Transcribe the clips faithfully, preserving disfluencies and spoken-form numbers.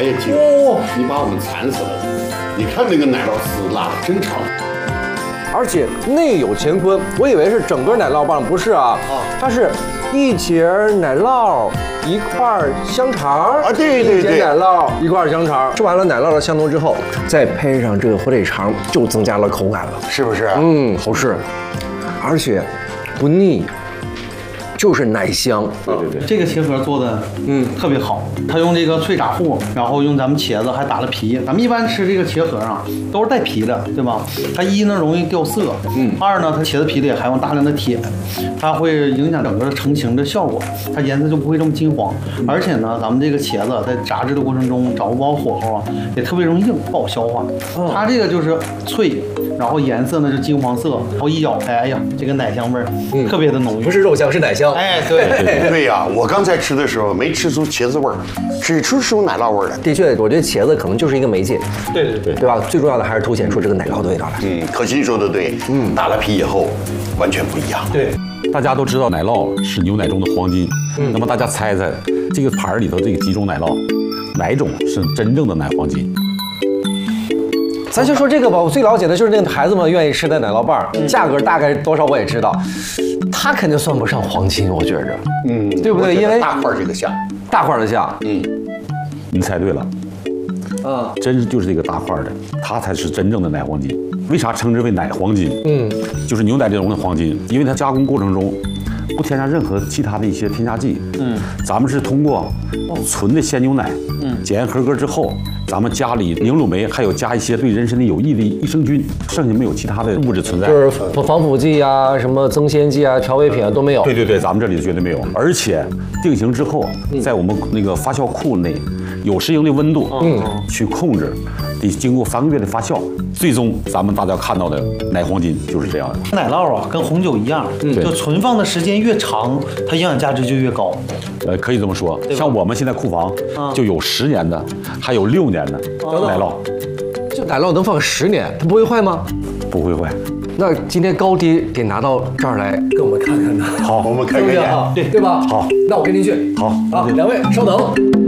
呀，姐，哦，你把我们馋死了！你看那个奶酪丝拉的真长， 而且内有乾坤，我以为是整个奶酪棒，不是啊，啊，它是一节奶酪一块香肠啊，对对对， 一节奶酪一块香肠。吃完了奶酪的香浓之后，再配上这个火腿肠，就增加了口感了， 是不是？ 嗯，好吃，而且不腻。就是奶香， 对对对，这个茄盒做的嗯特别好，它用这个脆炸糊，然后用咱们茄子还打了皮。咱们一般吃这个茄盒啊，都是带皮的，对吧？它一呢容易掉色，嗯，二呢它茄子皮里含有大量的铁，它会影响整个的成型的效果，它颜色就不会这么金黄。而且呢，咱们这个茄子在炸制的过程中掌握不好火候啊，也特别容易硬，不好消化。它这个就是脆。然后颜色呢是金黄色，然后一咬开，哎呀，这个奶香味儿、嗯、特别的浓郁， 不是肉香是奶香。 哎，对对对呀、啊，我刚才吃的时候没吃出茄子味儿，只吃出奶酪味儿来。 的确，我觉得茄子可能就是一个媒介， 对对对， 对吧？最重要的还是凸显出这个奶酪的味道来。 嗯，可心说的对，嗯，打了皮以后完全不一样。 对， 大家都知道奶酪是牛奶中的黄金，嗯，那么大家猜猜，这个盘里头这个几种奶酪，哪一种是真正的奶黄金？ 咱就说这个吧，我最了解的就是那个孩子们愿意吃的奶酪棒，嗯、价格大概多少我也知道，它肯定算不上黄金，我觉着， 嗯， 对不对？因为大块这个像， 大块的像， 嗯，你猜对了， 啊， 真是就是这个大块的，它才是真正的奶黄金。为啥称之为奶黄金？嗯，就是牛奶这种的黄金，因为它加工过程中不添加任何其他的一些添加剂。嗯，咱们是通过纯的鲜牛奶，嗯，检验合格之后。咱们家里凝乳酶还有加一些对人参的有益的益生菌，剩下没有其他的物质存在， 就是防腐剂啊、什么增鲜剂啊、调味品啊都没有。 对对对，咱们这里绝对没有。而且定型之后，在我们那个发酵库内有适应的温度，嗯，去控制，得经过三个月的发酵，最终咱们大家看到的奶黄金就是这样的。 奶酪啊，跟红酒一样，嗯、就存放的时间越长，它营养价值就越高。 呃，可以这么说，像我们现在库房就有十年的，还有六年的奶酪。 这奶酪能放十年，它不会坏吗？ 不会坏。 那今天高低得拿到这儿来给我们看看呢。 好， 我们开开眼， 对对吧？ 好， 那我跟您去。 好， 啊，两位稍等。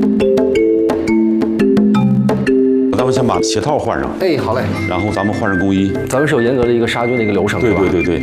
咱们先把鞋套换上。 哎，好嘞。 然后咱们换上工衣。 咱们是有严格的一个杀菌的一个流程， 对吧？ 对对对。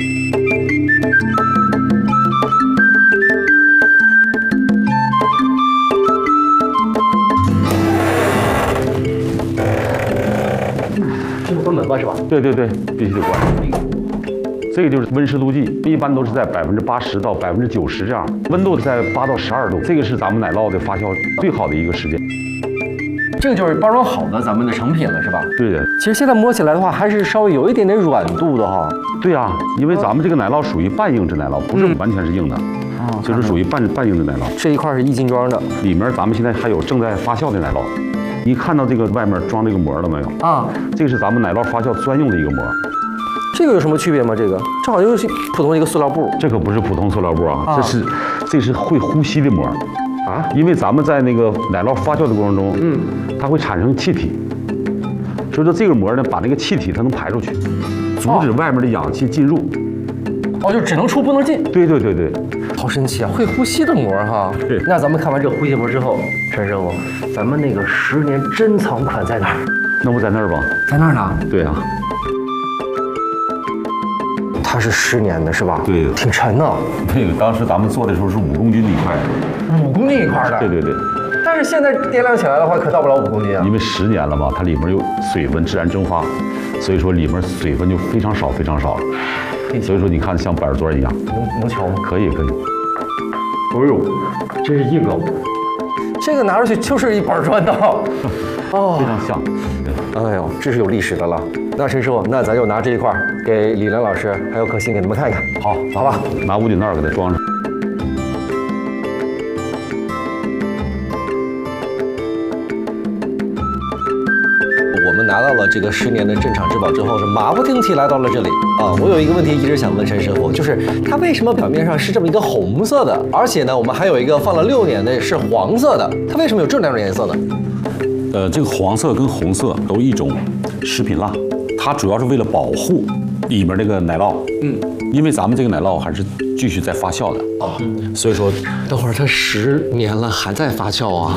关门吧是吧？ 对对对，必须得关。这个就是温湿度计，一般都是在百分之八十到百分之九十这样，温度在八到十二度，这个是咱们奶酪的发酵最好的一个时间。 这个就是包装好的咱们的成品了，是吧？ 对的。 其实现在摸起来的话，还是稍微有一点点软度的哈。 对啊，因为咱们这个奶酪属于半硬质奶酪，不是完全是硬的，啊、嗯，就是属于半半硬质奶酪。 这一块是一斤装的， 里面咱们现在还有正在发酵的奶酪。你看到这个外面装这个膜了没有？啊，这个是咱们奶酪发酵专用的一个膜。 这个有什么区别吗？这个这好像就是普通的一个塑料布。 这可不是普通塑料布啊，啊这是这是会呼吸的膜啊。因为咱们在那个奶酪发酵的过程中，嗯，它会产生气体，所以说这个膜呢，把那个气体它能排出去，阻止外面的氧气进入。 哦，就只能出不能进。 对对对对。 好神奇啊，会呼吸的膜哈。 对。 那咱们看完这个呼吸膜之后，陈师傅，咱们那个十年珍藏款在哪儿？ 那不在那儿吧？ 在那儿呢。 对啊。 它是十年的是吧？ 对。 挺沉的。 那个当时咱们做的时候是五公斤一块。 五公斤一块的。 对对对。 但是现在掂量起来的话，可到不了五公斤啊。 因为十年了嘛，它里面有水分自然蒸发，所以说里面水分就非常少非常少了。所以说你看像板砖一样， 能能瞧吗？ 可以可以。 哎呦，真是硬啊！这个拿出去就是一板砖的， 哦，非常像。 哎呦，这是有历史的了。那陈师傅，那咱就拿这一块给李兰老师还有可心给他们看一看。 好， 好吧， 拿五锦袋给它装上。 我们拿到了这个十年的镇厂之宝之后，是马不停蹄来到了这里啊！我有一个问题一直想问陈师傅，就是它为什么表面上是这么一个红色的，而且呢，我们还有一个放了六年的是黄色的，它为什么有这两种颜色呢？ 呃，这个黄色跟红色都是一种食品蜡，它主要是为了保护里面这个奶酪，嗯，因为咱们这个奶酪还是继续在发酵的啊，所以说， 等会儿它十年了还在发酵啊。